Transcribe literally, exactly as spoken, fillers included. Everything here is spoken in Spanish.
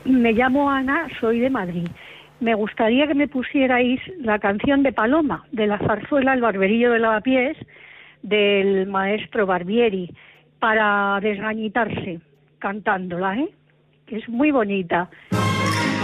Me llamo Ana, soy de Madrid. Me gustaría que me pusierais la canción de Paloma, de la zarzuela El barberillo de Lavapiés, del maestro Barbieri, para desgañitarse, cantándola, ¿eh? Que es muy bonita.